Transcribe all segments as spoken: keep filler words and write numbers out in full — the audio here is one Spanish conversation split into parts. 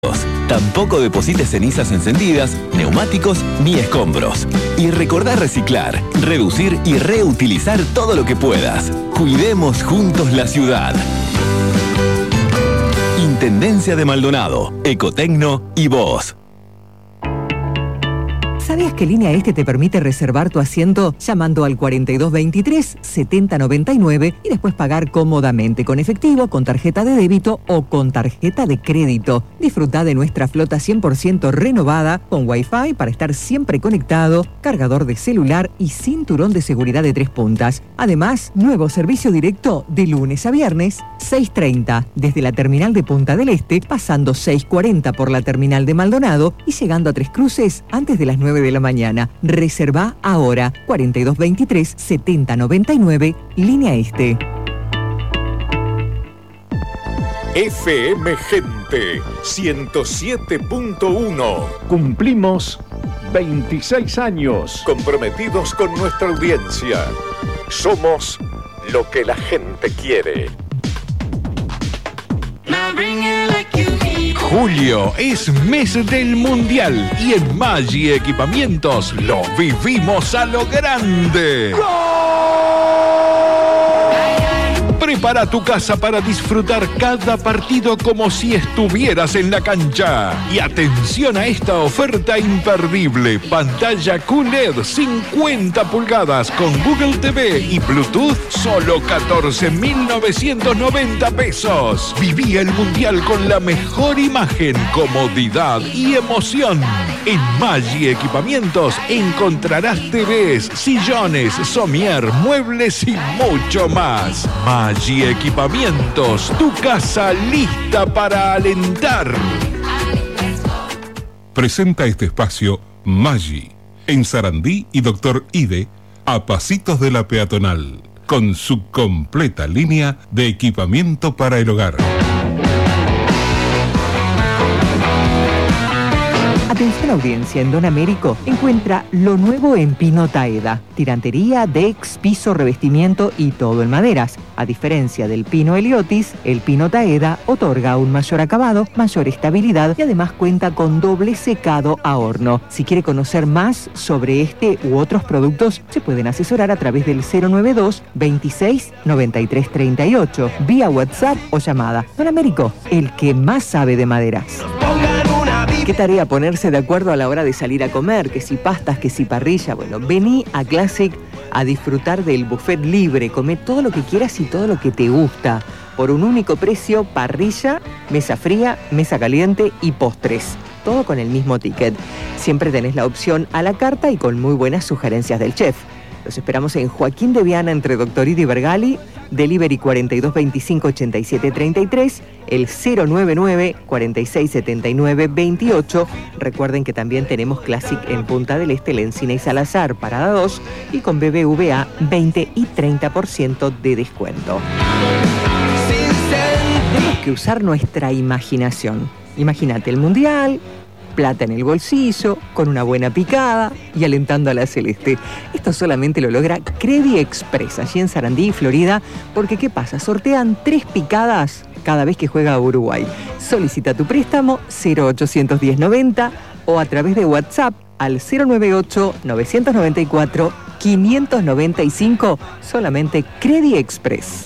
Tampoco deposites cenizas encendidas, neumáticos ni escombros. Y recordá reciclar, reducir y reutilizar todo lo que puedas. Cuidemos juntos la ciudad. Intendencia de Maldonado, Ecotecno y vos. ¿Sabías que Línea Este te permite reservar tu asiento llamando al cuarenta y dos veintitrés, setenta noventa y nueve y después pagar cómodamente con efectivo, con tarjeta de débito o con tarjeta de crédito? Disfruta de nuestra flota cien por ciento renovada con Wi-Fi para estar siempre conectado, cargador de celular y cinturón de seguridad de tres puntas. Además, nuevo servicio directo de lunes a viernes, seis treinta desde la terminal de Punta del Este, pasando seis cuarenta por la terminal de Maldonado y llegando a Tres Cruces antes de las nueve de la mañana. Reserva ahora cuarenta y dos veintitrés, setenta noventa y nueve, Línea Este. F M Gente ciento siete punto uno. Cumplimos veintiséis años. Comprometidos con nuestra audiencia. Somos lo que la gente quiere. Julio es mes del Mundial y en Maggi Equipamientos lo vivimos a lo grande. Prepara tu casa para disfrutar cada partido como si estuvieras en la cancha. Y atención a esta oferta imperdible. Pantalla Q L E D cincuenta pulgadas con Google T V y Bluetooth, solo catorce mil novecientos noventa pesos. Viví el Mundial con la mejor imagen, comodidad y emoción. En Maggi Equipamientos encontrarás T Vs, sillones, somier, muebles y mucho más. Maggi Equipamientos, tu casa lista para alentar. Presenta este espacio Maggi, en Sarandí y Doctor Ide, a pasitos de la peatonal, con su completa línea de equipamiento para el hogar. Atención audiencia, en Don Américo encuentra lo nuevo en Pino Taeda. Tirantería, decks, piso, revestimiento y todo en maderas. A diferencia del Pino Heliotis, el Pino Taeda otorga un mayor acabado, mayor estabilidad y además cuenta con doble secado a horno. Si quiere conocer más sobre este u otros productos, se pueden asesorar a través del cero noventa y dos, veintiséis, noventa y tres treinta y ocho, vía WhatsApp o llamada. Don Américo, el que más sabe de maderas. ¿Qué tarea ponerse de acuerdo a la hora de salir a comer? Que si pastas, que si parrilla. Bueno, vení a Classic a disfrutar del buffet libre. Come todo lo que quieras y todo lo que te gusta. Por un único precio, parrilla, mesa fría, mesa caliente y postres. Todo con el mismo ticket. Siempre tenés la opción a la carta y con muy buenas sugerencias del chef. Los esperamos en Joaquín de Viana entre Doctor Idi y Bergali, delivery cuarenta y dos veinticinco, ochenta y siete treinta y tres, el cero noventa y nueve, cuarenta y seis setenta y nueve veintiocho. Recuerden que también tenemos Classic en Punta del Este, Lencina y Salazar, parada dos, y con B B V A veinte y treinta por ciento de descuento. Tenemos que usar nuestra imaginación. Imagínate el Mundial, plata en el bolsillo, con una buena picada y alentando a la celeste. Esto solamente lo logra Credit Express, allí en Sarandí, Florida, porque ¿qué pasa? Sortean tres picadas cada vez que juega Uruguay. Solicita tu préstamo cero ochocientos diez noventa o a través de WhatsApp al cero noventa y ocho, novecientos noventa y cuatro, quinientos noventa y cinco, solamente Credit Express.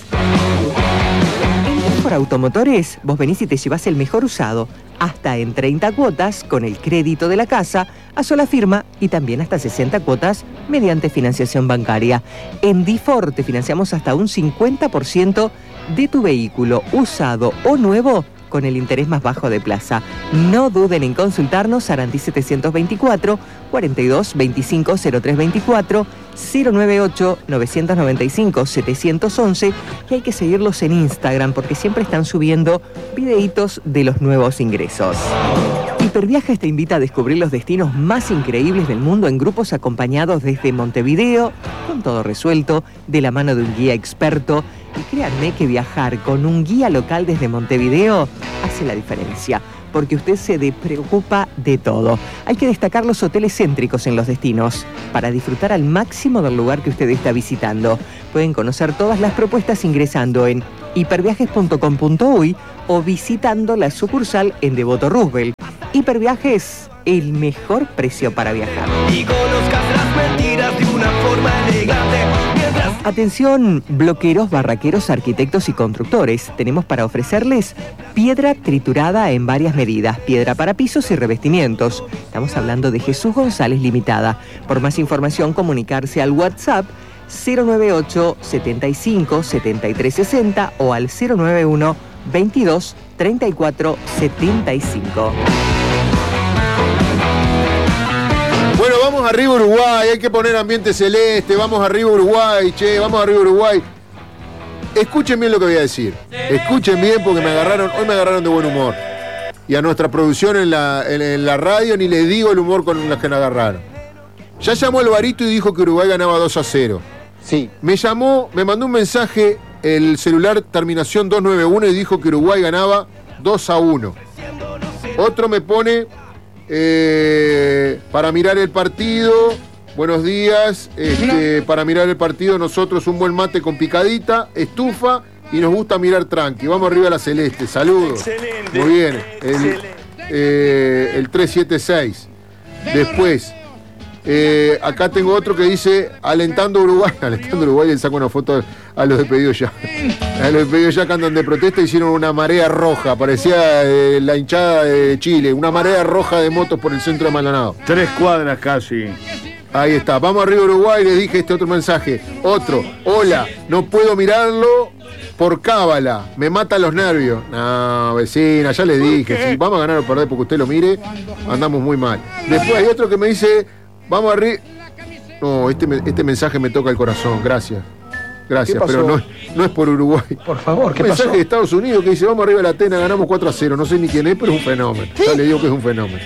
En Por Automotores, vos venís y te llevas el mejor usado, hasta en treinta cuotas con el crédito de la casa, a sola firma y también hasta sesenta cuotas mediante financiación bancaria. En D-Ford te financiamos hasta un cincuenta por ciento de tu vehículo, usado o nuevo, con el interés más bajo de plaza. No duden en consultarnos. Sarandí setecientos veinticuatro, cuarenta y dos veinticinco cero tres veinticuatro, cero noventa y ocho, novecientos noventa y cinco, setecientos once, y hay que seguirlos en Instagram porque siempre están subiendo videitos de los nuevos ingresos. Hiperviajes te invita a descubrir los destinos más increíbles del mundo en grupos acompañados desde Montevideo, con todo resuelto, de la mano de un guía experto. Y créanme que viajar con un guía local desde Montevideo hace la diferencia, porque usted se preocupa de todo. Hay que destacar los hoteles céntricos en los destinos para disfrutar al máximo del lugar que usted está visitando. Pueden conocer todas las propuestas ingresando en hiperviajes punto com punto uy o visitando la sucursal en Devoto Roosevelt. Hiperviajes, el mejor precio para viajar. Y conozcas las mentiras de una forma elegante. Mientras... Atención, bloqueros, barraqueros, arquitectos y constructores. Tenemos para ofrecerles piedra triturada en varias medidas, piedra para pisos y revestimientos. Estamos hablando de Jesús González Limitada. Por más información, comunicarse al WhatsApp cero nueve ocho, setenta y cinco, setenta y tres sesenta o al cero nueve uno, veintidós, treinta y cuatro, setenta y cinco. Bueno, vamos arriba Uruguay, hay que poner ambiente celeste, vamos arriba Uruguay, che, vamos arriba Uruguay. Escuchen bien lo que voy a decir, escuchen bien porque me agarraron, hoy me agarraron de buen humor. Y a nuestra producción en la, en, en la radio ni le digo el humor con los que me agarraron. Ya llamó Alvarito y dijo que Uruguay ganaba dos a cero. Sí. Me llamó, me mandó un mensaje, el celular terminación dos nueve uno y dijo que Uruguay ganaba dos a uno. Otro me pone... Eh, para mirar el partido, buenos días, este, para mirar el partido nosotros un buen mate con picadita, estufa y nos gusta mirar tranqui. Vamos arriba a la celeste, saludos. Excelente. Muy bien, el, eh, el tres siete seis. Después, eh, acá tengo otro que dice alentando a Uruguay, alentando a Uruguay, le saco una foto a los de Pedido Ya. A los de Pedido Ya que andan de protesta hicieron una marea roja, parecía eh, la hinchada de Chile, una marea roja de motos por el centro de Maldonado. Tres cuadras casi. Ahí está, vamos arriba Uruguay, les dije este otro mensaje. Otro, hola, no puedo mirarlo por cábala, me matan los nervios. No, vecina, ya le dije, si vamos a ganar o perder porque usted lo mire, andamos muy mal. Después hay otro que me dice, vamos arriba... No, este, este mensaje me toca el corazón, gracias. Gracias, pero no, no es por Uruguay. Por favor, ¿qué un mensaje pasó? de Estados Unidos que dice, vamos arriba de la Atena, ganamos cuatro a cero. No sé ni quién es, pero es un fenómeno. Ya le digo que es un fenómeno.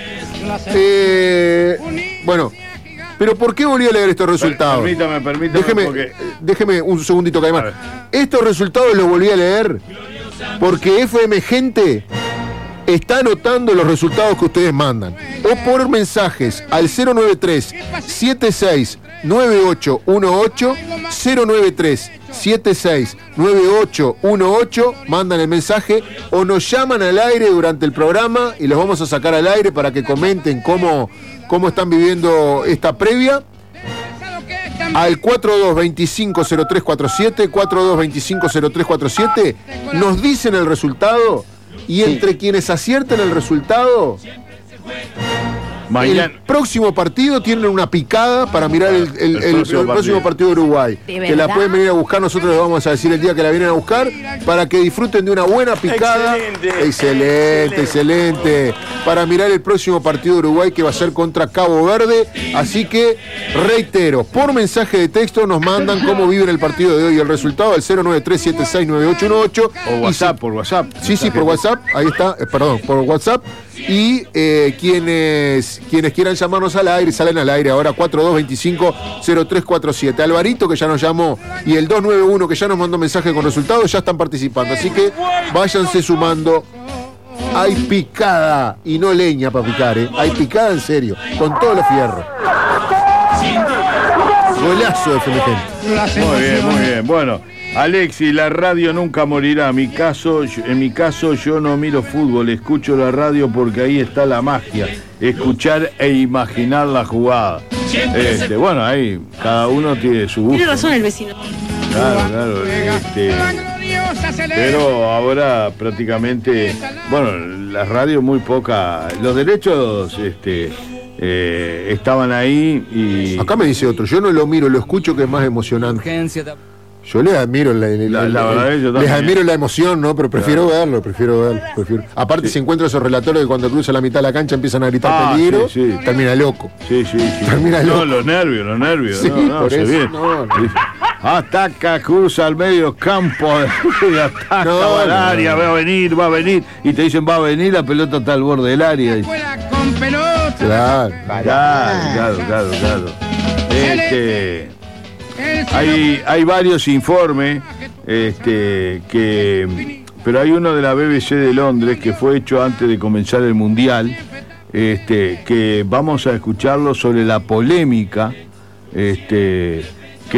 Eh, bueno, pero ¿por qué volví a leer estos resultados? Permítame, permítame. Déjeme, porque... déjeme un segundito que además. Estos resultados los volví a leer porque F M Gente está anotando los resultados que ustedes mandan. O por mensajes al cero nueve tres, siete seis, nueve ocho uno ocho, cero nueve tres, siete seis, nueve ocho uno ocho, mandan el mensaje o nos llaman al aire durante el programa y los vamos a sacar al aire para que comenten cómo, cómo están viviendo esta previa. Al cuatro dos veinticinco cero tres cuatro siete, cuatro dos veinticinco cero tres cuatro siete, nos dicen el resultado y entre sí. Quienes acierten el resultado, mañana. El próximo partido tienen una picada para mirar el, el, el, el, próximo, el próximo partido de Uruguay. ¿De que la pueden venir a buscar, nosotros les vamos a decir el día que la vienen a buscar, para que disfruten de una buena picada. Excelente, excelente, excelente. excelente. Para mirar el próximo partido de Uruguay que va a ser contra Cabo Verde. Así que, reitero, por mensaje de texto nos mandan cómo viven el partido de hoy y el resultado al cero nueve tres, siete seis, nueve ocho uno ocho. O WhatsApp, si, por WhatsApp. Sí, sí, por WhatsApp. Ahí está, eh, perdón, por WhatsApp. Y eh, quienes, quienes quieran llamarnos al aire, salen al aire ahora cuatro dos veinticinco cero tres cuatro siete. Alvarito, que ya nos llamó, y el dos nueve uno, que ya nos mandó mensaje con resultados, ya están participando. Así que váyanse sumando. Hay picada, y no leña para picar, ¿eh? Hay picada en serio, con todos los fierros. Golazo de Felipe. Muy bien, muy bien. Bueno, Alexis, la radio nunca morirá. Mi caso, en mi caso yo no miro fútbol, escucho la radio porque ahí está la magia. Escuchar e imaginar la jugada. Este, bueno, ahí cada uno tiene su gusto. Tiene razón el vecino. Claro, claro. Este, pero ahora prácticamente, bueno, la radio muy poca. Los derechos, este, eh, estaban ahí y. Acá me dice otro. Yo no lo miro, lo escucho, que es más emocionante. Yo les admiro la, la, la, la, la les también. admiro la emoción, ¿no? Pero prefiero claro. verlo, prefiero verlo. Prefiero. Aparte sí. Se encuentra esos relatores que cuando cruza la mitad de la cancha empiezan a gritar ah, peligro, sí, sí. Termina loco. Sí, sí, sí. Termina no, loco. los nervios, los nervios. Sí, no, no, por se eso, viene. no, no. Ataca, cruza al medio campo, ataca, no, va al no, área, no. va a venir, va a venir. Y te dicen va a venir, la pelota está al borde del área. Y... con pelota. Claro, claro, claro, claro, claro. Este... Hay, hay varios informes, este, que, pero hay uno de la B B C de Londres que fue hecho antes de comenzar el Mundial, este, que vamos a escucharlo sobre la polémica, este, que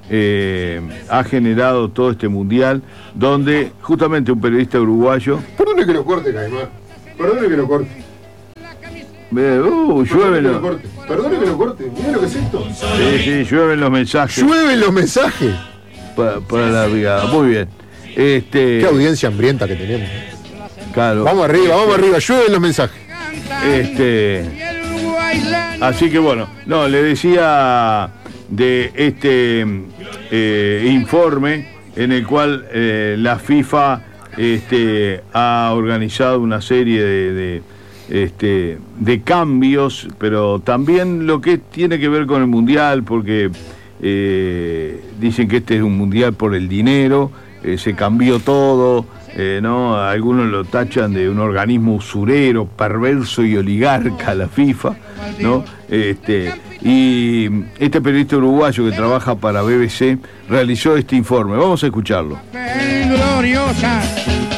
eh, ha generado todo este mundial, donde justamente un periodista uruguayo... Perdone que lo corte, Caimán. Perdone que lo corte. Uh, llueven los... Perdone que lo corte. Mira lo que es esto. Sí, sí, llueven los mensajes. Llueven los mensajes. Pa, para la brigada. Muy bien. Este... Qué audiencia hambrienta que tenemos. Claro. Vamos arriba, vamos arriba. Llueven los mensajes. Este... Así que bueno, no, le decía de este eh, informe en el cual eh, la FIFA este, ha organizado una serie de... de Este, de cambios, pero también lo que tiene que ver con el mundial, porque eh, dicen que este es un mundial por el dinero, eh, se cambió todo, eh, ¿no? Algunos lo tachan de un organismo usurero, perverso y oligarca, la FIFA, ¿no? Este, y este periodista uruguayo que trabaja para B B C realizó este informe. Vamos a escucharlo. Gloriosa.